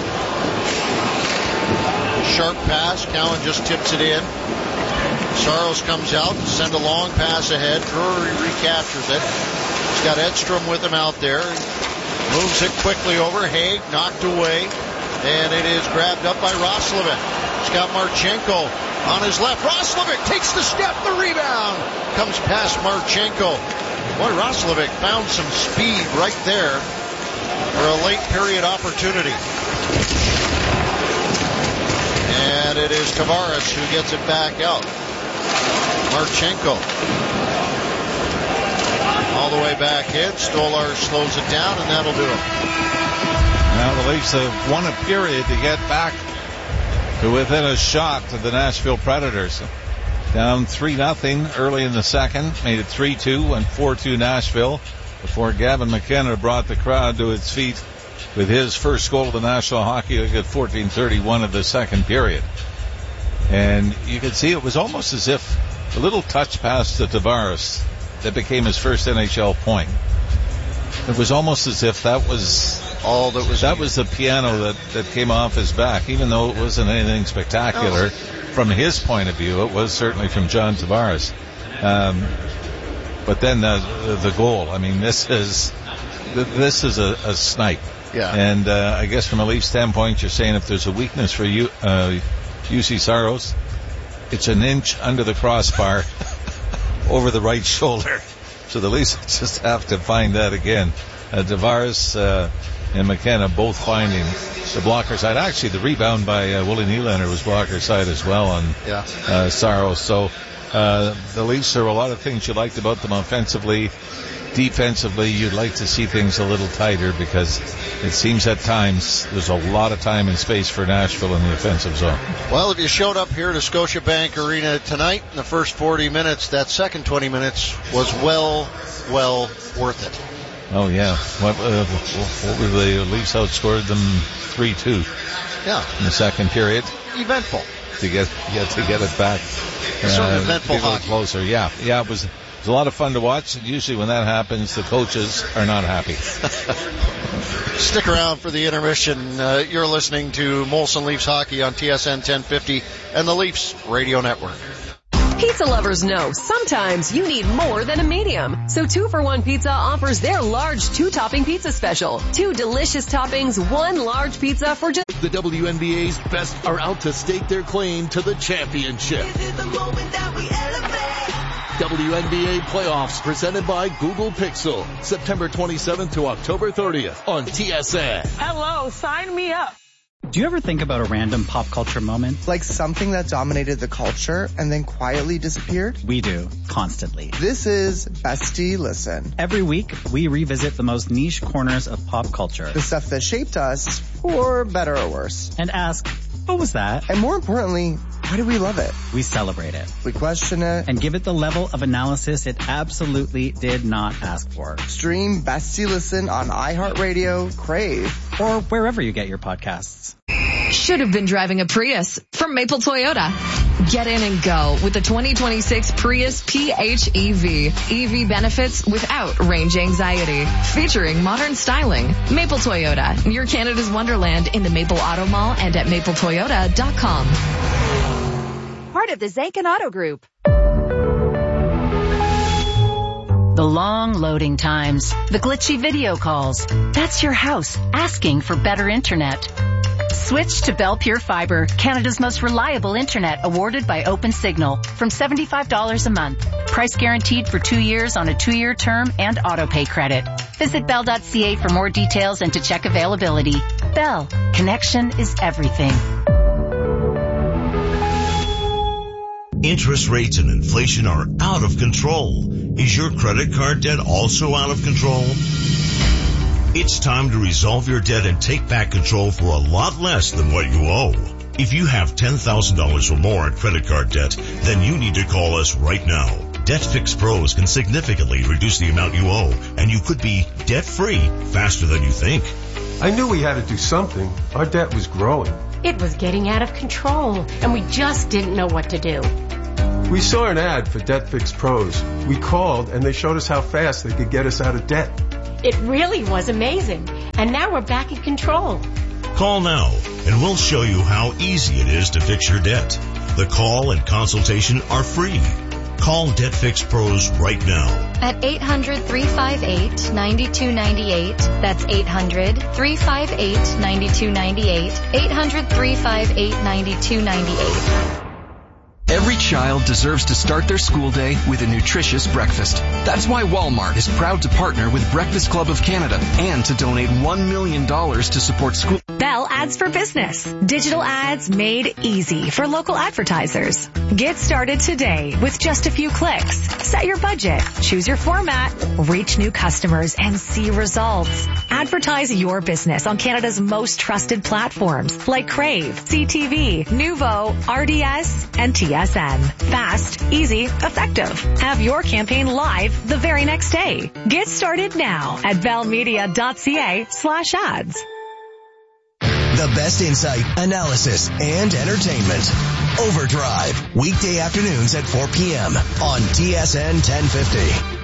Sharp pass. Cowan just tips it in. Saros comes out, send a long pass ahead. Drury recaptures it. He's got Edstrom with him out there. Moves it quickly over. Haig knocked away. And it is grabbed up by Roslovic. He's got Marchenko on his left. Roslovic takes the step. The rebound comes past Marchenko. Boy, Roslovic found some speed right there for a late period opportunity. And it is Tavares who gets it back out. Marchenko all the way back in. Stolar slows it down, and that'll do it. Now the Leafs have won a period to get back to within a shot to the Nashville Predators. Down three nothing early in the second, made it three two and four two Nashville before Gavin McKenna brought the crowd to its feet with his first goal of the National Hockey League at fourteen thirty-one of the second period. And you could see it was almost as if a little touch pass to Tavares that became his first N H L point. It was almost as if that was all that was that was the piano that, that came off his back, even though it wasn't anything spectacular. Oh. From his point of view, it was certainly from John Tavares. Um, but then the, the, the goal. I mean, this is this is a, a snipe. Yeah. And uh, I guess from a Leaf standpoint, you're saying if there's a weakness for you, uh, U C Saros, it's an inch under the crossbar over the right shoulder. So the Leafs just have to find that again. Uh, Tavares uh, and McKenna both finding the blocker side. Actually, the rebound by uh, Willie Nylander was blocker side as well on yeah. uh, Saros. So uh, the Leafs, there were a lot of things you liked about them offensively. Defensively, you'd like to see things a little tighter because it seems at times there's a lot of time and space for Nashville in the offensive zone. Well, if you showed up here to Scotiabank Arena tonight in the first forty minutes, that second twenty minutes was well, well worth it. Oh, yeah. What, uh, what were the Leafs outscored them three two Yeah. in the second period? Eventful. To get, yeah, to get it back. Uh, sort of eventful hockey. Closer. Yeah, yeah, it was... It was a lot of fun to watch. Usually when that happens, the coaches are not happy. Stick around for the intermission. Uh, you're listening to Molson Leafs Hockey on T S N ten fifty and the Leafs Radio Network. Pizza lovers know sometimes you need more than a medium. So Two for One Pizza offers their large two-topping pizza special. Two delicious toppings, one large pizza for just... The W N B A's best are out to stake their claim to the championship. This is the moment that we elevate. W N B A playoffs presented by Google Pixel. September twenty-seventh to October thirtieth on T S N. Hello, sign me up. Do you ever think about a random pop culture moment? Like something that dominated the culture and then quietly disappeared? We do, constantly. This is Bestie Listen. Every week, we revisit the most niche corners of pop culture. The stuff that shaped us, for better or worse. And ask, what was that? And more importantly, why do we love it? We celebrate it. We question it. And give it the level of analysis it absolutely did not ask for. Stream Bestie Listen on iHeartRadio, Crave, or wherever you get your podcasts. Should have been driving a Prius from Maple Toyota. Get in and go with the twenty twenty-six Prius PHEV. E V benefits without range anxiety. Featuring modern styling. Maple Toyota, your Canada's wonderland in the Maple Auto Mall and at maple toyota dot com. Part of the Zankin Auto Group. The long loading times, the glitchy video calls. That's your house asking for better internet. Switch to Bell Pure Fiber, Canada's most reliable internet, awarded by OpenSignal, from seventy-five dollars a month. Price guaranteed for two years on a two-year term and auto-pay credit. Visit bell dot c a for more details and to check availability. Bell, connection is everything. Interest rates and inflation are out of control. Is your credit card debt also out of control? It's time to resolve your debt and take back control for a lot less than what you owe. If you have ten thousand dollars or more in credit card debt, then you need to call us right now. DebtFix Pros can significantly reduce the amount you owe, and you could be debt-free faster than you think. I knew we had to do something. Our debt was growing. It was getting out of control, and we just didn't know what to do. We saw an ad for Debt Fix Pros. We called and they showed us how fast they could get us out of debt. It really was amazing. And now we're back in control. Call now and we'll show you how easy it is to fix your debt. The call and consultation are free. Call Debt Fix Pros right now. At eight hundred, three five eight, nine two nine eight. That's eight hundred, three five eight, nine two nine eight. eight hundred, three five eight, nine two nine eight. Every child deserves to start their school day with a nutritious breakfast. That's why Walmart is proud to partner with Breakfast Club of Canada and to donate one million dollars to support school. Bell Ads for Business. Digital ads made easy for local advertisers. Get started today with just a few clicks. Set your budget, choose your format, reach new customers, and see results. Advertise your business on Canada's most trusted platforms like Crave, C T V, Nuvo, R D S, and T S N. Fast, easy, effective. Have your campaign live the very next day. Get started now at bellmedia.ca slash ads. The best insight, analysis, and entertainment. Overdrive, weekday afternoons at four p.m. on T S N ten fifty.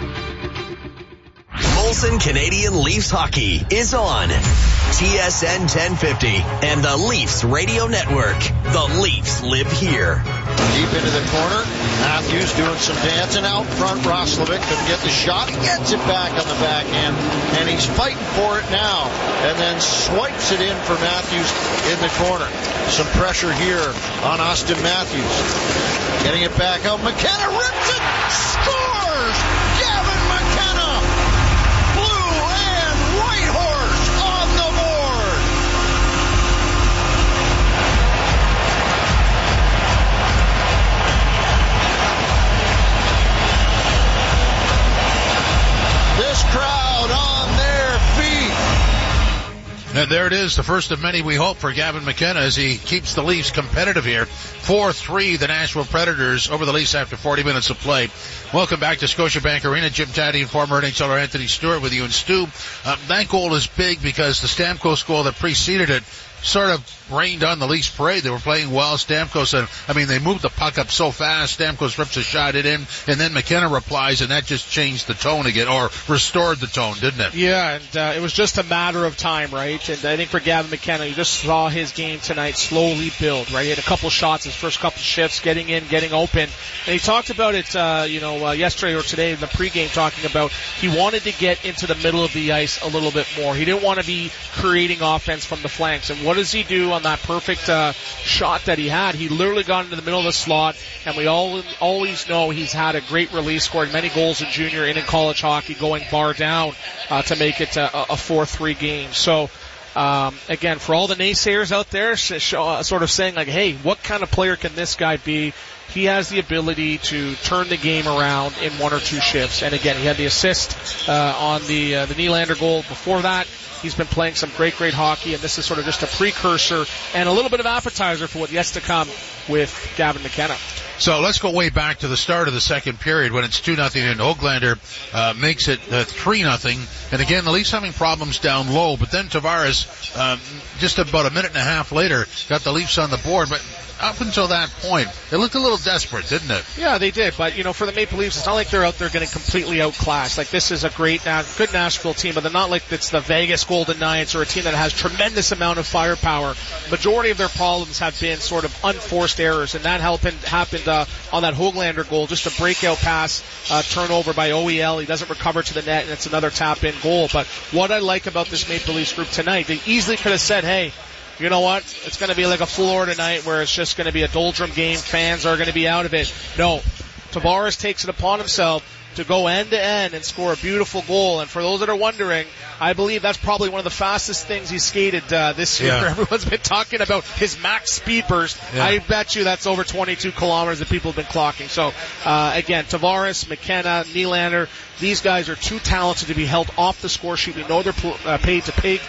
Molson Canadian Leafs Hockey is on T S N ten fifty and the Leafs Radio Network. The Leafs live here. Deep into the corner. Matthews doing some dancing out front. Roslovic couldn't get the shot. He gets it back on the backhand, and he's fighting for it now. And then swipes it in for Matthews in the corner. Some pressure here on Austin Matthews. Getting it back out. McKenna rips it. Scores! Gavin McKenna! Blue and White Horse on the board! This crowd on their feet. And there it is, the first of many we hope for Gavin McKenna as he keeps the Leafs competitive here. four three the Nashville Predators over the Leafs after forty minutes of play. Welcome back to Scotiabank Arena. Jim Taddy and former N H L er Anthony Stewart with you. And Stu, uh, that goal is big because the Stamkos goal that preceded it sort of rained on the Leafs parade. They were playing well. Stamkos, and I mean, they moved the puck up so fast. Stamkos rips a shot it in, and then McKenna replies, and that just changed the tone again, or restored the tone, didn't it? Yeah, and uh, it was just a matter of time, right? And I think for Gavin McKenna, you just saw his game tonight slowly build, right? He had a couple shots, his first couple shifts, getting in, getting open. And he talked about it, uh, you know, uh, yesterday or today in the pregame, talking about he wanted to get into the middle of the ice a little bit more. He didn't want to be creating offense from the flanks. And what does he do on that perfect uh, shot that he had? He literally got into the middle of the slot, and we all always know he's had a great release, scored many goals in junior and in college hockey, going bar down uh, to make it a, a four three game. So, um, again, for all the naysayers out there sh- sh- uh, sort of saying, like, hey, what kind of player can this guy be? He has the ability to turn the game around in one or two shifts. And, again, he had the assist uh, on the uh, the Nylander goal. Before that, he's been playing some great, great hockey, and this is sort of just a precursor and a little bit of appetizer for what yet to come with Gavin McKenna. So let's go way back to the start of the second period when it's two nothing and Höglander uh, makes it uh, three nothing. And again, the Leafs having problems down low, but then Tavares, um, just about a minute and a half later, got the Leafs on the board. But up until that point, it looked a little desperate, didn't it? Yeah, they did. But, you know, for the Maple Leafs, it's not like they're out there getting completely outclassed. Like, this is a great, good Nashville team, but they're not like it's the Vegas Golden Knights or a team that has tremendous amount of firepower. Majority of their problems have been sort of unforced errors, and that happened, happened uh, on that Höglander goal. Just a breakout pass, uh, turnover by O E L. He doesn't recover to the net, and it's another tap-in goal. But what I like about this Maple Leafs group tonight, they easily could have said, hey, you know what? It's going to be like a Florida night where it's just going to be a doldrum game. Fans are going to be out of it. No. Tavares takes it upon himself to go end to end and score a beautiful goal. And for those that are wondering, I believe that's probably one of the fastest things he's skated uh, this year. Yeah. Everyone's been talking about his max speed burst. Yeah. I bet you that's over twenty-two kilometers that people have been clocking. So, uh, again, Tavares, McKenna, Nylander, these guys are too talented to be held off the score sheet. We know they're uh, paid to pay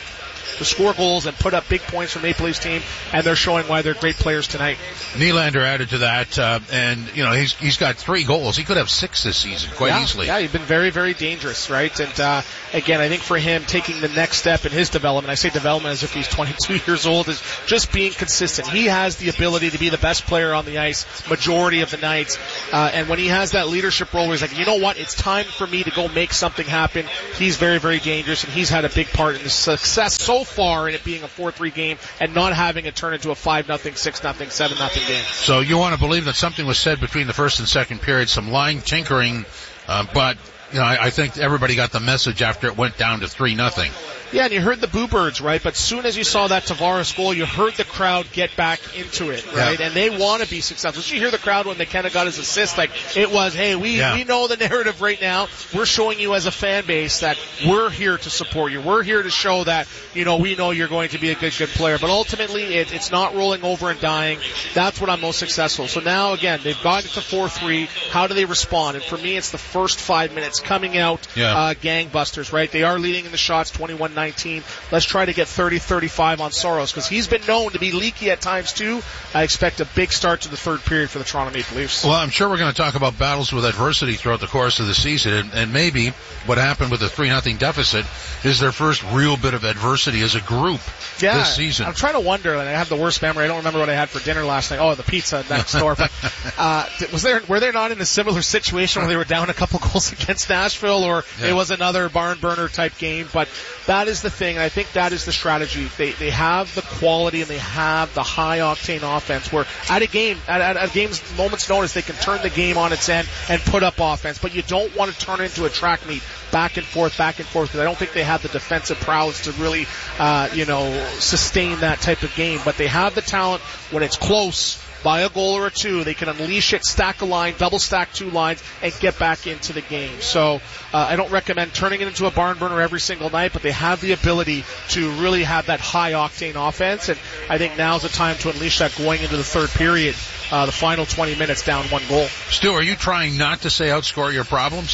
to score goals and put up big points for Maple Leafs team, and they're showing why they're great players tonight. Nylander added to that, uh, and, you know, he's he's got three goals. He could have six this season quite yeah, easily. Yeah, he's been very, very dangerous, right? And, uh, again, I think for him, taking the next step in his development, I say development as if he's twenty-two years old, is just being consistent. He has the ability to be the best player on the ice majority of the nights, uh, and when he has that leadership role where he's like, you know what, it's time for me to go make something happen, he's very, very dangerous, and he's had a big part in the success so far in it being a four three game and not having it turn into a five nothing, six nothing, seven nothing game. So you want to believe that something was said between the first and second period, some line tinkering, uh, but you know, I, I think everybody got the message after it went down to three nothing. Yeah, and you heard the boo birds, right? But soon as you saw that Tavares goal, you heard the crowd get back into it, right? Yeah. And they want to be successful. Did you hear the crowd when McKenna got his assist? Like, it was, hey, we, yeah. we know the narrative right now. We're showing you as a fan base that we're here to support you. We're here to show that, you know, we know you're going to be a good, good player. But ultimately, it, it's not rolling over and dying. That's what I'm most successful. So now, again, they've gotten to four three. How do they respond? And for me, it's the first five minutes coming out, yeah. uh, gangbusters, right? They are leading in the shots, twenty-one nineteen. Let's try to get thirty thirty-five on Soros because he's been known to be leaky at times too. I expect a big start to the third period for the Toronto Maple Leafs. Well, I'm sure we're going to talk about battles with adversity throughout the course of the season, and, and maybe what happened with the three nothing deficit is their first real bit of adversity as a group yeah, this season. I'm trying to wonder, and I have the worst memory. I don't remember what I had for dinner last night. Oh, the pizza next door. But, uh, was there, were they not in a similar situation where they were down a couple goals against Nashville, or yeah. it was another barn burner type game? But that is the thing, and I think that is the strategy. They they have the quality and they have the high octane offense where at a game, at, at a game's moment's notice, they can turn the game on its end and put up offense. But you don't want to turn it into a track meet back and forth, back and forth, because I don't think they have the defensive prowess to really, uh, you know, sustain that type of game. But they have the talent when it's close. By a goal or a two, they can unleash it, stack a line, double stack two lines, and get back into the game. So uh, I don't recommend turning it into a barn burner every single night, but they have the ability to really have that high-octane offense, and I think now's the time to unleash that going into the third period, uh, the final twenty minutes down one goal. Stu, are you trying not to say outscore your problems?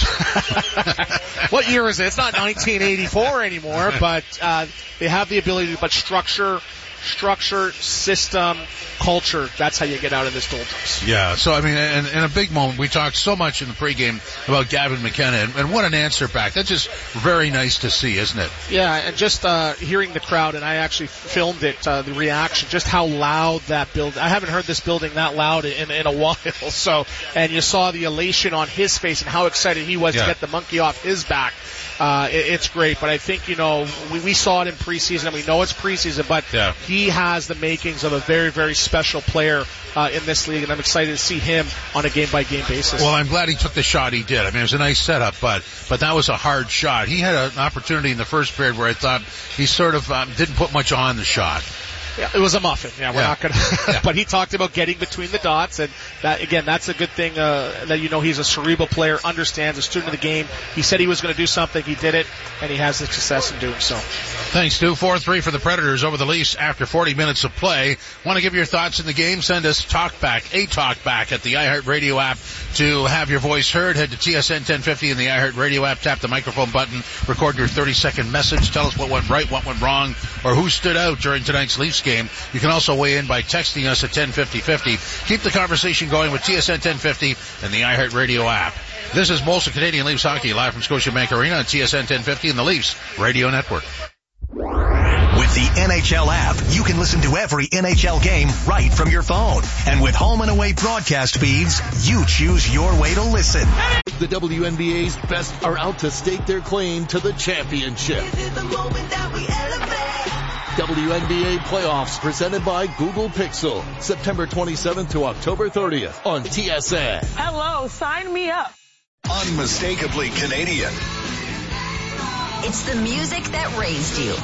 What year is it? It's not nineteen eighty-four anymore, but uh, they have the ability to, but structure, structure, system, culture, that's how you get out of this doldrums. Yeah, so I mean, in, in a big moment, we talked so much in the pregame about Gavin McKenna, and, and what an answer back. That's just very nice to see, isn't it? Yeah, and just uh hearing the crowd, and I actually filmed it, uh, the reaction, just how loud that building, I haven't heard this building that loud in, in a while, so, and you saw the elation on his face and how excited he was yeah. to get the monkey off his back. Uh, it, it's great, but I think, you know, we, we saw it in preseason, and we know it's preseason, but yeah. he has the makings of a very, very special player uh, in this league, and I'm excited to see him on a game-by-game basis. Well, I'm glad he took the shot he did. I mean, it was a nice setup, but but that was a hard shot. He had an opportunity in the first period where I thought he sort of um, didn't put much on the shot. Yeah, it was a muffin. Yeah, we're yeah. not gonna. Yeah. But he talked about getting between the dots, and that again, that's a good thing. Uh, that you know, he's a cerebral player, understands, a student of the game. He said he was going to do something, he did it, and he has the success in doing so. Thanks, Stu. four three for the Predators over the Leafs after forty minutes of play. Want to give your thoughts in the game? Send us talkback, a talkback at the iHeartRadio app to have your voice heard. Head to T S N ten fifty in the iHeartRadio app. Tap the microphone button. Record your thirty second message. Tell us what went right, what went wrong, or who stood out during tonight's Leafs game. You can also weigh in by texting us at ten fifty fifty. Keep the conversation going with T S N ten fifty and the iHeartRadio app. This is Molson Canadian Leafs Hockey live from Scotiabank Arena on T S N ten fifty and the Leafs Radio Network. With the N H L app, you can listen to every N H L game right from your phone. And with home and away broadcast feeds, you choose your way to listen. The W N B A's best are out to stake their claim to the championship. This is the moment that we elevate. W N B A playoffs presented by Google Pixel. September twenty-seventh to October thirtieth on T S N. Hello, sign me up. Unmistakably Canadian. It's the music that raised you.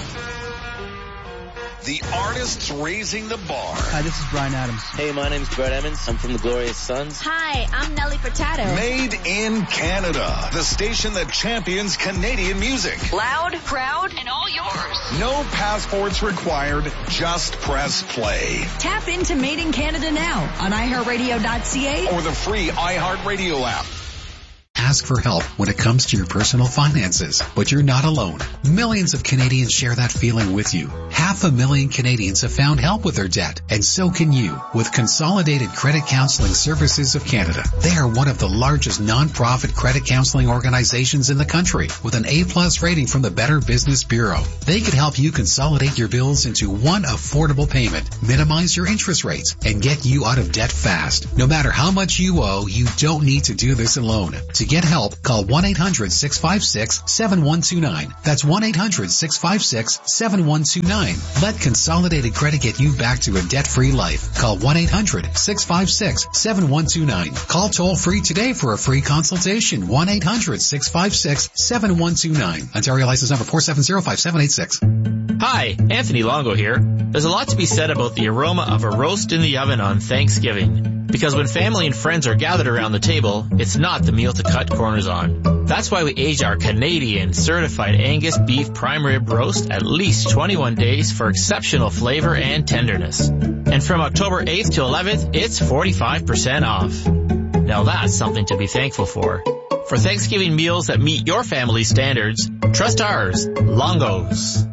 The artists raising the bar. Hi, this is Bryan Adams. Hey, my name's Brett Emmons. I'm from the Glorious Sons. Hi, I'm Nelly Furtado. Made in Canada. The station that champions Canadian music. Loud, proud, and all yours. No passports required. Just press play. Tap into Made in Canada now on i heart radio dot c a or the free iHeartRadio app. Ask for help when it comes to your personal finances, but you're not alone. Millions of Canadians share that feeling with you. Half a million Canadians have found help with their debt, and so can you with Consolidated Credit Counseling Services of Canada. They are one of the largest non-profit credit counseling organizations in the country with an A-plus rating from the Better Business Bureau. They could help you consolidate your bills into one affordable payment, minimize your interest rates, and get you out of debt fast. No matter how much you owe, you don't need to do this alone. To get help, call one eight hundred six five six seven one two nine. That's one eight hundred six five six seven one two nine. Let Consolidated Credit get you back to a debt-free life. Call one eight hundred six five six seven one two nine. Call toll-free today for a free consultation. one eight hundred six five six seven one two nine. Ontario license number four seven zero five seven eight six. Hi, Anthony Longo here. There's a lot to be said about the aroma of a roast in the oven on Thanksgiving. Because when family and friends are gathered around the table, it's not the meal to cut corners on. That's why we age our Canadian certified Angus beef prime rib roast at least twenty-one days for exceptional flavor and tenderness. And from October eighth to eleventh, it's forty-five percent off. Now that's something to be thankful for. For Thanksgiving meals that meet your family's standards, trust ours, Longo's.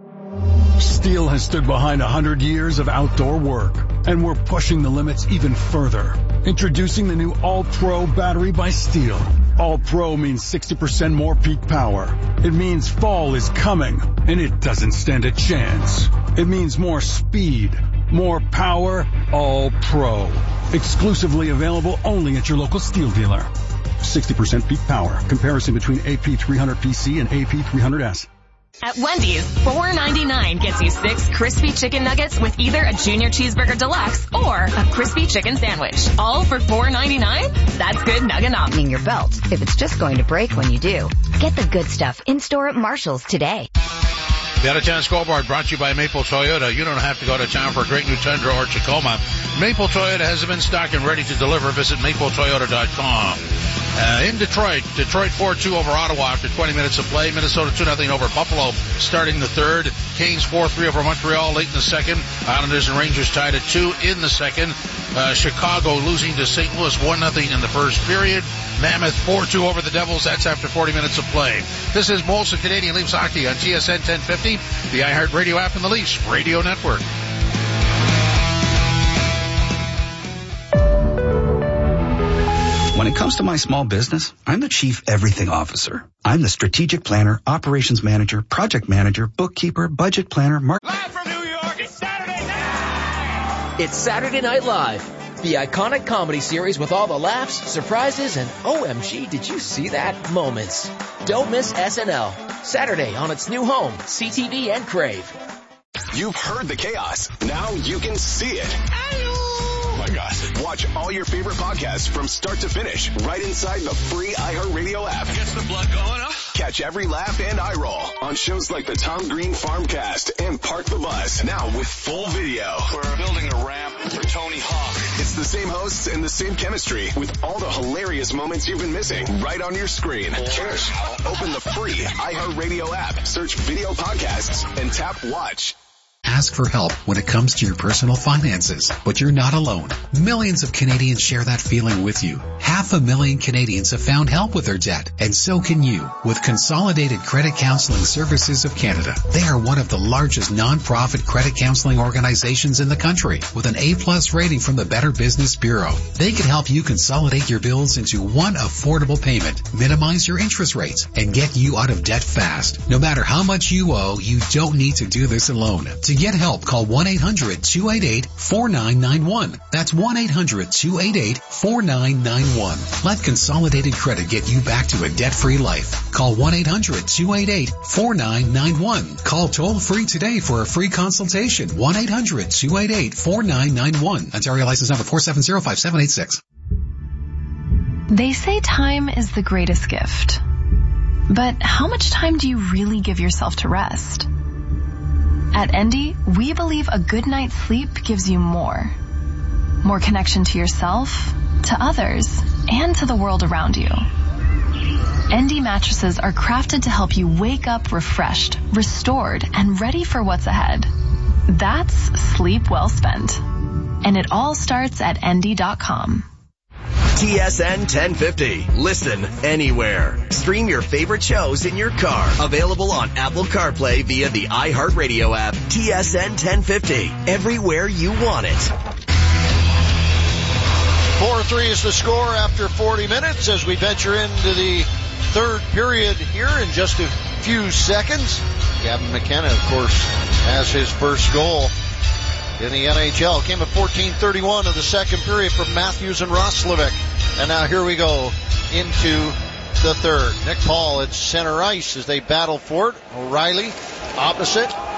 Steel has stood behind one hundred years of outdoor work, and we're pushing the limits even further. Introducing the new All-Pro battery by Steel. All-Pro means sixty percent more peak power. It means fall is coming, and it doesn't stand a chance. It means more speed, more power, All-Pro. Exclusively available only at your local Steel dealer. sixty percent peak power. Comparison between A P three hundred P C and A P three hundred S. At Wendy's, four ninety-nine gets you six crispy chicken nuggets with either a junior cheeseburger deluxe or a crispy chicken sandwich. All for four ninety-nine? That's good nugget in your belt if it's just going to break when you do. Get the good stuff in store at Marshall's today. The Out-of-Town Scoreboard brought to you by Maple Toyota. You don't have to go to town for a great new Tundra or Tacoma. Maple Toyota has them in stock and ready to deliver. Visit maple toyota dot com. Uh, in Detroit, Detroit four two over Ottawa after twenty minutes of play. Minnesota two nothing over Buffalo starting the third. Canes four three over Montreal late in the second. Islanders and Rangers tied at two in the second. Uh, Chicago losing to Saint Louis one nothing in the first period. Mammoth four two over the Devils. That's after forty minutes of play. This is Molson Canadian Leafs Hockey on T S N ten fifty, the iHeart Radio app, and the Leafs Radio Network. When it comes to my small business, I'm the Chief Everything Officer. I'm the strategic planner, operations manager, project manager, bookkeeper, budget planner, mark. Live from New York, it's Saturday night! It's Saturday Night Live, the iconic comedy series with all the laughs, surprises, and O M G, did you see that moments. Don't miss S N L, Saturday on its new home, C T V and Crave. You've heard the chaos. Now you can see it. Oh my gosh. Watch all your favorite podcasts from start to finish right inside the free iHeartRadio app. Gets the blood going up. Catch every laugh and eye roll on shows like the Tom Green Farmcast and Park the Bus. Now with full video. We're building a ramp for Tony Hawk. It's the same hosts and the same chemistry with all the hilarious moments you've been missing right on your screen. Cheers. Open the free iHeartRadio app, search video podcasts, and tap watch. Ask for help when it comes to your personal finances, but you're not alone. Millions of Canadians share that feeling with you. Half a million Canadians have found help with their debt, and so can you with Consolidated Credit Counseling Services of Canada. They are one of the largest non-profit credit counseling organizations in the country with an A-plus rating from the Better Business Bureau. They can help you consolidate your bills into one affordable payment, minimize your interest rates, and get you out of debt fast. No matter how much you owe, you don't need to do this alone. To get help, call one eight hundred two eight eight four nine nine one. That's one eight hundred two eight eight four nine nine one. Let Consolidated Credit get you back to a debt-free life. Call one eight hundred two eight eight four nine nine one. Call toll-free today for a free consultation. one eight hundred two eight eight four nine nine one. Ontario license number four seven zero five seven eight six. They say time is the greatest gift. But how much time do you really give yourself to rest? At Endy, we believe a good night's sleep gives you more. More connection to yourself, to others, and to the world around you. Endy mattresses are crafted to help you wake up refreshed, restored, and ready for what's ahead. That's sleep well spent. And it all starts at endy dot com. T S N ten fifty. Listen anywhere. Stream your favorite shows in your car. Available on Apple CarPlay via the iHeartRadio app. T S N ten fifty. Everywhere you want it. four three is the score after forty minutes as we venture into the third period here in just a few seconds. Gavin McKenna, of course, has his first goal in the N H L. Came at fourteen thirty-one of the second period from Matthews and Roslovic. And now here we go into the third. Nick Paul at center ice as they battle for it. O'Reilly opposite.